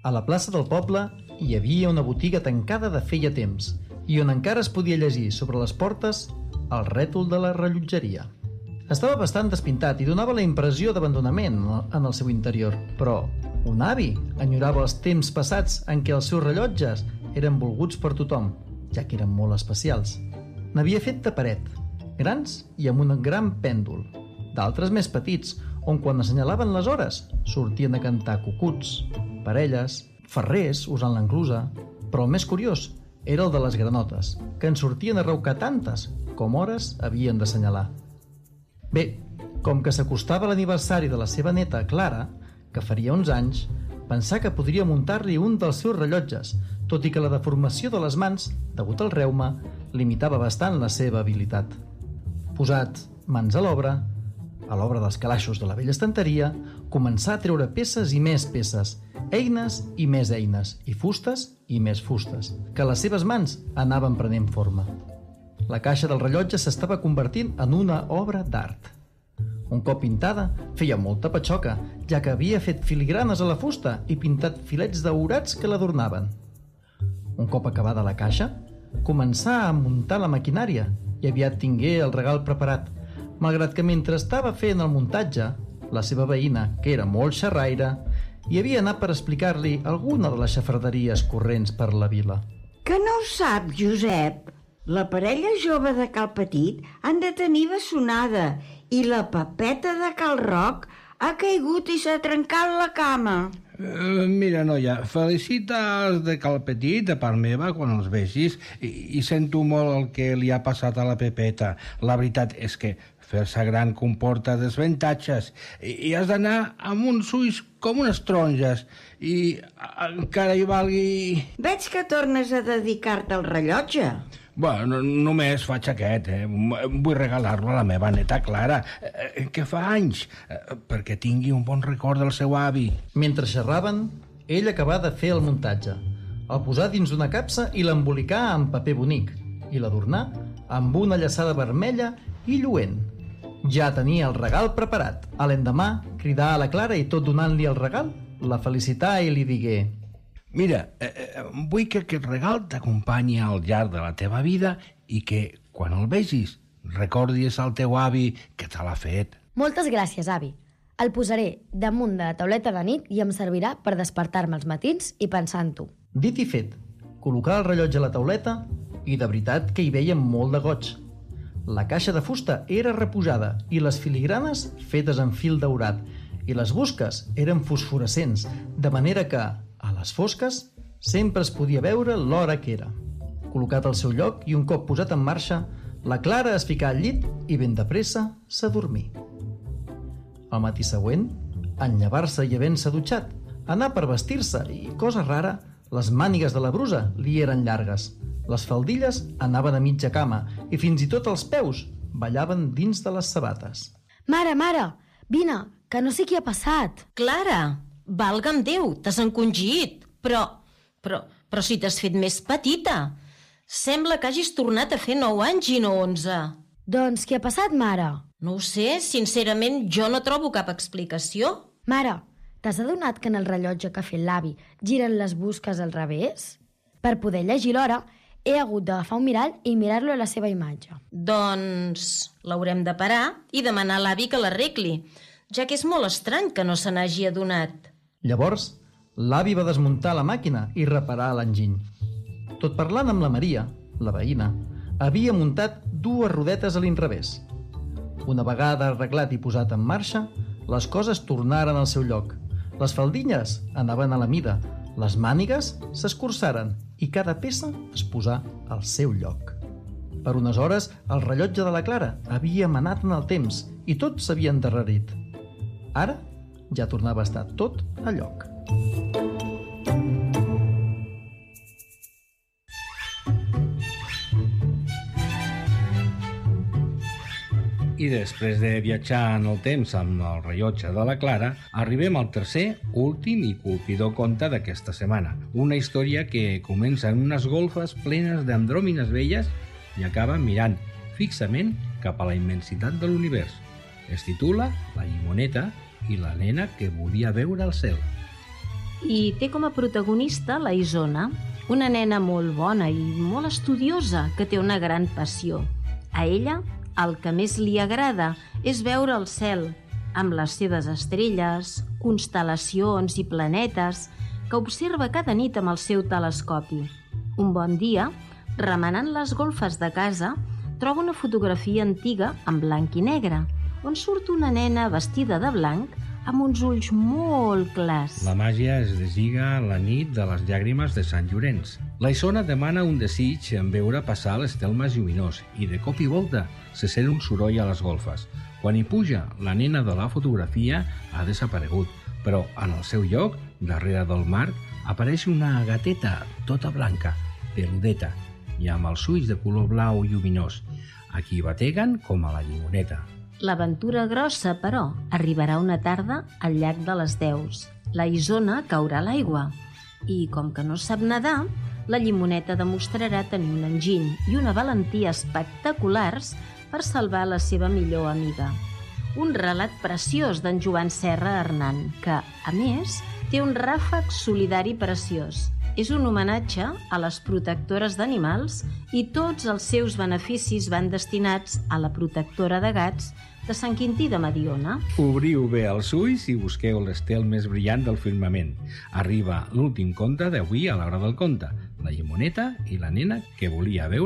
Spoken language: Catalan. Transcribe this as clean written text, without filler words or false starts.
A la plaça del poble hi havia una botiga tancada de feia temps i on encara es podia llegir sobre les portes el rètol de la rellotgeria. Estava bastant despintat i donava la impressió d'abandonament en el seu interior, però un avi enyorava els temps passats en què els seus rellotges eren volguts per tothom, ja que eren molt especials. N'havia fet de paret, grans i amb un gran pèndol, d'altres més petits, on quan assenyalaven les hores sortien a cantar cucuts, parelles, ferrers usant l'enclusa, però el més curiós era el de les granotes, que en sortien a raucar tantes com hores havien d'assenyalar. Bé, com que s'acostava l'aniversari de la seva neta, Clara, que faria 11 anys, pensà que podria muntar-li un dels seus rellotges, tot i que la deformació de les mans, degut al reuma, limitava bastant la seva habilitat. Posat mans a l'obra dels calaixos de la vella estanteria, començà a treure peces i més peces, eines i més eines, i fustes i més fustes, que les seves mans anaven prenent forma. La caixa del rellotge s'estava convertint en una obra d'art. Un cop pintada, feia molta patxoca, ja que havia fet filigranes a la fusta i pintat filets daurats que l'adornaven. Un cop acabada la caixa, començà a muntar la maquinària i aviat tingué el regal preparat, malgrat que mentre estava fent el muntatge, la seva veïna, que era molt xerraire, hi havia anat per explicar-li alguna de les xafarderies corrents per la vila. Que no ho sap, Josep? La parella jove de Cal Petit han de tenir bessonada i la Pepeta de Cal Roc ha caigut i s'ha trencat la cama. Mira, noia, felicita els de Cal Petit de part meva quan els vegis i sento molt el que li ha passat a la Pepeta. La veritat és que fer-se gran comporta desavantatges i has d'anar amb uns ulls com unes taronges i encara hi valgui... Veig que tornes a dedicar-te al rellotge. Bueno, només faig aquest, Vull regalar-lo a la meva neta Clara, que fa anys, perquè tingui un bon record del seu avi. Mentre xerraven, ell acabà de fer el muntatge. El posà dins d'una capsa i l'embolicà amb paper bonic i l'adornà amb una llaçada vermella i lluent. Ja tenia el regal preparat. A l'endemà, cridà a la Clara i tot donant-li el regal, la felicità i li digué: Mira, vull que aquest regal t'acompanyi al llarg de la teva vida i que, quan el vegis, recordis al teu avi que te l'ha fet. Moltes gràcies, avi. El posaré damunt de la tauleta de nit i em servirà per despertar-me els matins i pensar en tu. Dit i fet, col·locà el rellotge a la tauleta i de veritat que hi veia molt de goig. La caixa de fusta era reposada i les filigranes fetes en fil daurat i les busques eren fosforescents, de manera que, a les fosques, sempre es podia veure l'hora que era. Col·locat al seu lloc i un cop posat en marxa, la Clara es ficà al llit i ben de pressa s'adormí. Al matí següent, en llevar-se i havent-se dutxat, anà per vestir-se i, cosa rara, les mànigues de la brusa li eren llargues. Les faldilles anaven a mitja cama i fins i tot els peus ballaven dins de les sabates. Mare, vine, que no sé què ha passat. Clara, valga'm Déu, t'has encongit. Però si t'has fet més petita. Sembla que hagis tornat a fer 9 anys i no 11. Doncs què ha passat, mare? No ho sé, sincerament jo no trobo cap explicació. Mare, t'has adonat que en el rellotge que ha fet l'avi giren les busques al revés? Per poder llegir l'hora, he hagut d'agafar un mirall i mirar-lo a la seva imatge. Doncs l'haurem de parar i demanar a l'avi que l'arregli, ja que és molt estrany que no se n'hagi adonat. Llavors, l'avi va desmuntar la màquina i reparar l'enginy. Tot parlant amb la Maria, la veïna, havia muntat 2 rodetes a l'inrevés. Una vegada arreglat i posat en marxa, les coses tornaren al seu lloc. Les faldilles anaven a la mida, les mànigues s'escurçaren i cada peça es posà al seu lloc. Per unes hores, el rellotge de la Clara havia manat en el temps i tot s'havia endarrerit. Ara ja tornava a estar tot a lloc. I després de viatjar en el temps amb el rellotge de la Clara, arribem al tercer, últim i colpidor conte d'aquesta setmana. Una història que comença en unes golfes plenes d'andròmines velles i acaba mirant fixament cap a la immensitat de l'univers. Es titula La llimoneta i la nena que volia veure el cel. i té com a protagonista la Isona, una nena molt bona i molt estudiosa que té una gran passió. A ella el que més li agrada és veure el cel, amb les seves estrelles, constel·lacions i planetes que observa cada nit amb el seu telescopi. Un bon dia, remenant les golfes de casa, troba una fotografia antiga en blanc i negre, on surt una nena vestida de blanc amb uns ulls molt clars. La màgia es deslliga la nit de les llàgrimes de Sant Llorenç. La Isona demana un desig en veure passar l'estel més lluminós i de cop i volta se sent un soroll a les golfes. Quan hi puja, la nena de la fotografia ha desaparegut, però en el seu lloc, darrere del marc, apareix una gateta tota blanca, peludeta, i amb els ulls de color blau lluminós. Aquí bateguen com a la llimoneta. L'aventura grossa, però, arribarà una tarda al llac de les Deus. La Isona caurà a l'aigua i, com que no sap nedar, la llimoneta demostrarà tenir un enginy i una valentia espectaculars per salvar la seva millor amiga. Un relat preciós d'en Joan Serra Hernán, que, a més, té un ràfec solidari preciós. És un homenatge a les protectores d'animals i tots els seus beneficis van destinats a la protectora de gats de Sant Quintí de Mediona. Obriu bé els ulls i busqueu l'estel més brillant del firmament. Arriba l'últim conte d'avui a l'hora del conte, la llimoneta i la nena que volia veure